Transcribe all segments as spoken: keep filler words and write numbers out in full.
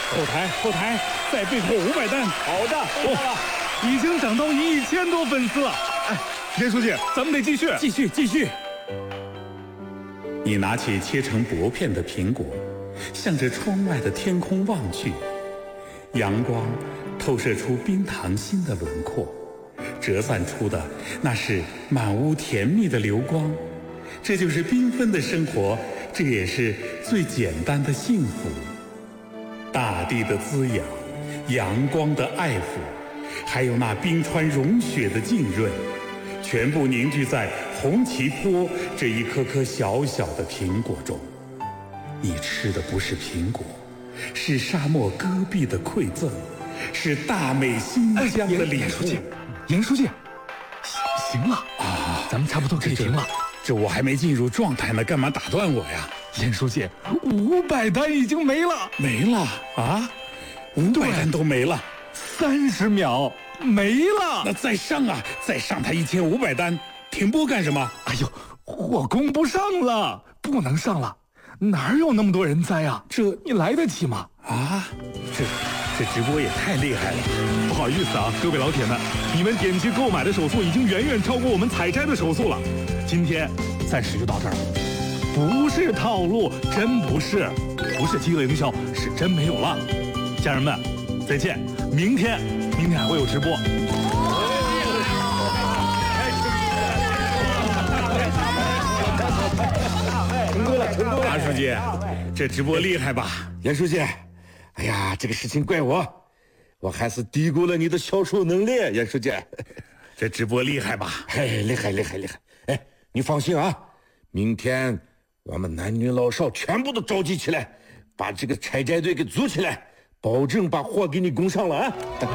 后台后台，再备货五百单。 好的，知道了。 已经涨到一千多粉丝了。哎，严书记，咱们得继续， 继续，继续。 你拿起切成薄片的苹果，向着窗外的天空望去，阳光透射出冰糖心的轮廓，折散出的那是满屋甜蜜的流光。这就是缤纷的生活，这也是最简单的幸福。大地的滋养，阳光的爱抚，还有那冰川融雪的浸润，全部凝聚在红旗坡这一颗颗小小的苹果中。你吃的不是苹果，是沙漠戈壁的馈赠，是大美新疆的礼物。 严书记，严书记，行了啊，咱们差不多可以停了。 这我还没进入状态呢，干嘛打断我呀？ 严书记，五百单已经没了， 没了啊，五百单都没了， 三十秒没了。 那再上啊，再上他一千五百单，停播干什么？ 哎呦，火攻不上了，不能上了，哪有那么多人栽啊？ 这你来得及吗？ 啊，这这直播也太厉害了。 不好意思啊，各位老铁们，你们点击购买的手速已经远远超过我们采摘的手速了。今天暂时就到这儿了，不是套路，真不是，不是饥饿营销，是真没有了。家人们，再见，明天明天还会有直播。 成功了，成功了！ 马书记，这直播厉害吧？ 严书记，哎呀，这个事情怪我，我还是低估了你的销售能力，严书记。 这直播厉害吧？ 哎，厉害，厉害，厉害！哎，你放心啊，明天我们男女老少全部都召集起来，把这个采摘队给组起来，保证把货给你供上了啊！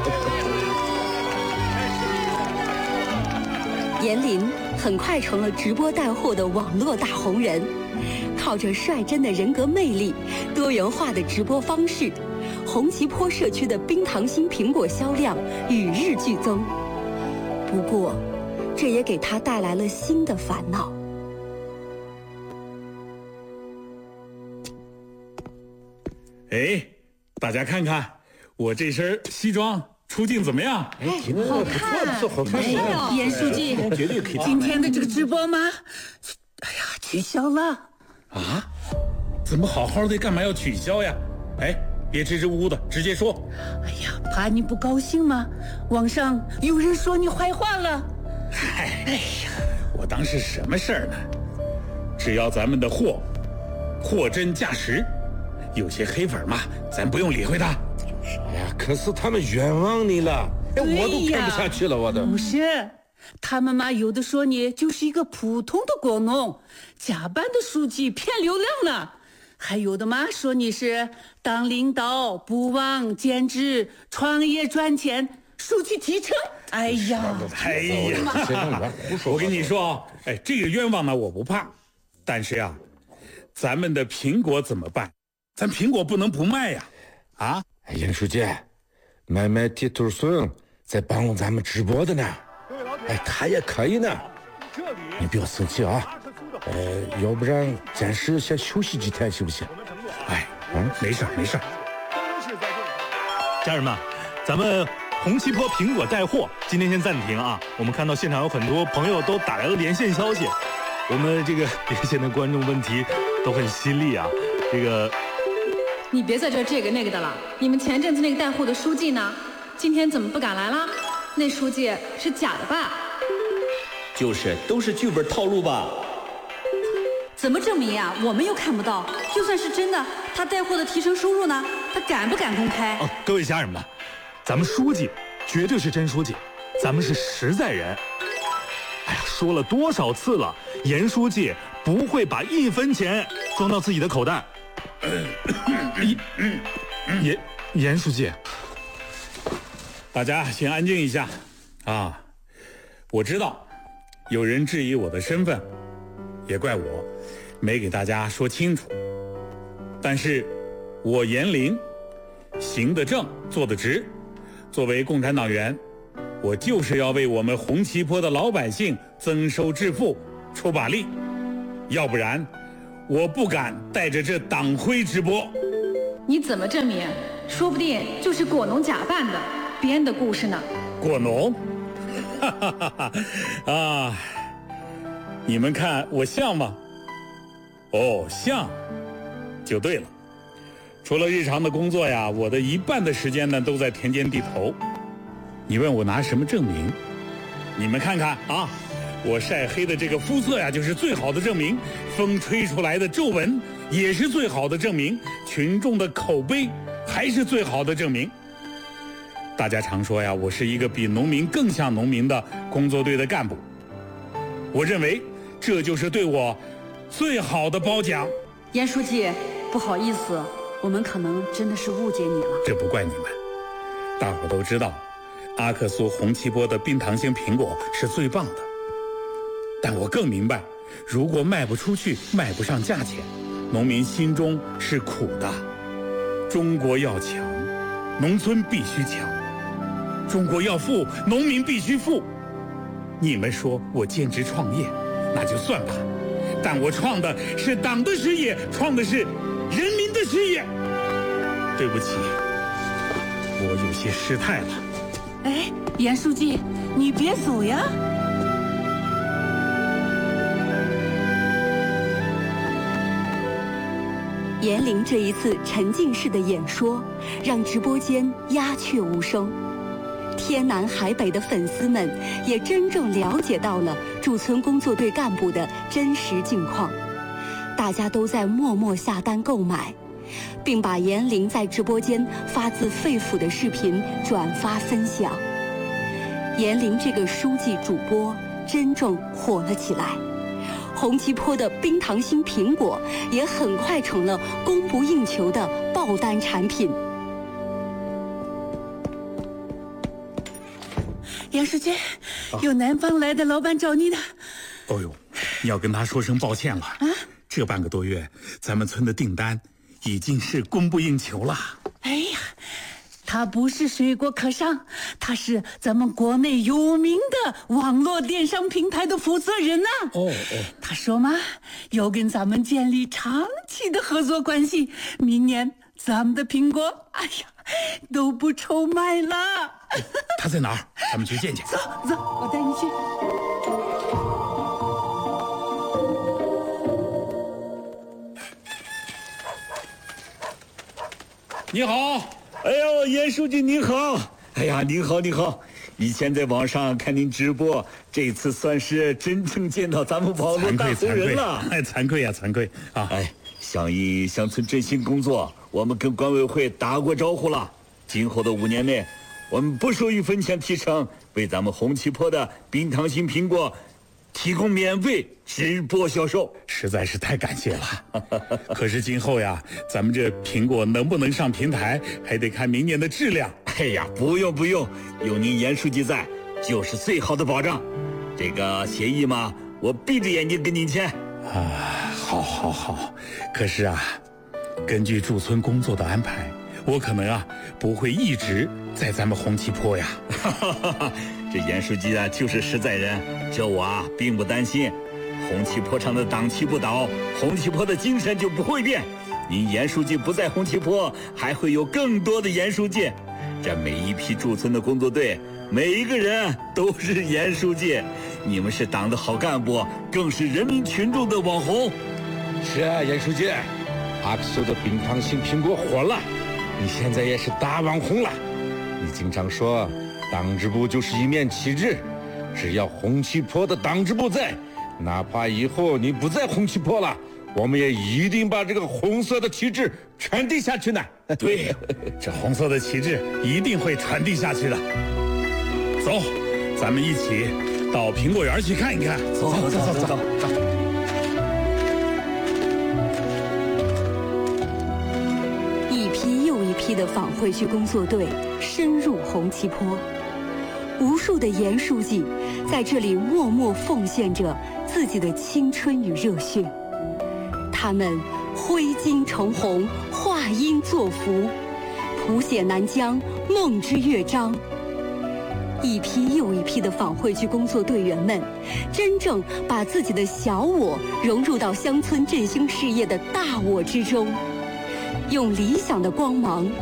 严林很快成了直播带货的网络大红人，靠着率真的人格魅力、多元化的直播方式，红旗坡社区的冰糖心苹果销量与日俱增。不过，这也给他带来了新的烦恼。 哎，大家看看我这身西装出镜怎么样？ 哎，挺好看，不错，好看。 严书记， 绝对可以。 今天的这个直播吗？哎呀，取消了。 啊？怎么好好的，干嘛要取消呀？哎，别支支吾吾的，直接说。 哎呀，怕你不高兴吗？网上有人说你坏话了。 嗨，哎呀，我当是什么事儿呢？只要咱们的货货真价实，有些黑粉嘛，咱不用理会他。 哎呀，可是他们冤枉你了，哎，我都看不下去了，我都。 不是，他们嘛，有的说你就是一个普通的果农，假扮的书记骗流量呢；还有的嘛，说你是当领导不忘兼职创业赚钱，收取提成。哎呀， 哎呀，我跟你说啊，哎，这个冤枉呢，我不怕，但是呀，咱们的苹果怎么办？咱苹果不能不卖呀，啊！ 哎，严书记，买卖地头笋在帮咱们直播的呢，哎，他也可以呢。你不要生气啊，呃，要不然暂时先休息几天行不行？ 哎，嗯，没事没事。 家人们，咱们红旗坡苹果带货今天先暂停啊。我们看到现场有很多朋友都打来了连线消息，我们这个连线的观众问题都很犀利啊，这个。 你别在这这个那个的了，你们前阵子那个带货的书记呢？今天怎么不敢来了？那书记是假的吧？ 就是，都是剧本套路吧？ 怎么证明呀？我们又看不到。就算是真的，他带货的提成收入呢？他敢不敢公开？ 哦，各位家人们，咱们书记绝对是真书记，咱们是实在人。哎呀，说了多少次了，严书记不会把一分钱装到自己的口袋。严严书记， 大家先安静一下啊！我知道有人质疑我的身份，也怪我没给大家说清楚。但是，我严林行得正，坐得直。作为共产党员，我就是要为我们红旗坡的老百姓增收致富出把力，要不然我不敢带着这党徽直播。 你怎么证明说不定就是果农假扮的，编的故事呢。 果农？哈哈哈哈啊！你们看我像吗？哦，像，就对了。除了日常的工作呀，我的一半的时间呢都在田间地头。你问我拿什么证明？你们看看啊，我晒黑的这个肤色呀，就是最好的证明。风吹出来的皱纹也是最好的证明。群众的口碑还是最好的证明。大家常说呀，我是一个比农民更像农民的工作队的干部。我认为这就是对我最好的褒奖。 严书记，不好意思，我们可能真的是误解你了。 这不怪你们，大伙都知道，阿克苏红旗波的冰糖型苹果是最棒的。但我更明白，如果卖不出去，卖不上价钱，农民心中是苦的。中国要强，农村必须强；中国要富，农民必须富。你们说我兼职创业，那就算吧，但我创的是党的事业，创的是人民的事业。对不起，我有些失态了。 哎，严书记，你别走呀。 严玲这一次沉浸式的演说，让直播间鸦雀无声。天南海北的粉丝们也真正了解到了驻村工作队干部的真实境况，大家都在默默下单购买，并把严玲在直播间发自肺腑的视频转发分享。严玲这个书记主播真正火了起来。红旗坡的冰糖心苹果也很快成了供不应求的爆单产品。 严书记，有南方来的老板找你呢。 哦呦，你要跟他说声抱歉了啊！这半个多月，咱们村的订单已经是供不应求了。 哎呀，他不是水果可上，他是咱们国内有名的网络电商平台的负责人呐、啊。 哦哦， 他说嘛，要跟咱们建立长期的合作关系，明年咱们的苹果，哎呀，都不愁卖了。 他在哪儿？咱们去见见。 走走，我带你去。 你好。 哎呦，严书记您好！哎呀，您好，您好！以前在网上看您直播，这次算是真正见到咱们网络大红人了。 哎，惭愧呀、啊，惭愧啊！ 哎，响应乡村振兴工作，我们跟管委会打过招呼了。今后的五年内，我们不收一分钱提成，为咱们红旗坡的冰糖心苹果提供免费直播销售， 实在是太感谢了。可是今后呀，咱们这苹果能不能上平台，还得看明年的质量。 哎呀，不用不用，有您严书记在，就是最好的保障。这个协议嘛，我闭着眼睛跟您签。 啊，好，好，好。可是啊，根据驻村工作的安排，我可能啊不会一直在咱们红旗坡呀。 这严书记啊，就是实在人，这我啊并不担心。红旗坡上的党旗不倒，红旗坡的精神就不会变。您严书记不在红旗坡，还会有更多的严书记。这每一批驻村的工作队，每一个人都是严书记。你们是党的好干部，更是人民群众的网红。 是啊，严书记，阿克苏的冰糖心苹果火了，你现在也是大网红了。你经常说，党支部就是一面旗帜，只要红旗坡的党支部在，哪怕以后你不在红旗坡了，我们也一定把这个红色的旗帜传递下去呢。 对，这红色的旗帜一定会传递下去的。走，咱们一起到苹果园去看一看。 走走走走走。 一批又一批的访会区工作队深入红旗坡，无数的严书记在这里默默奉献着自己的青春与热血。他们挥金成红，画鹰作福，谱写南疆梦之乐章。一批又一批的访会区工作队员们，真正把自己的小我融入到乡村振兴事业的大我之中，用理想的光芒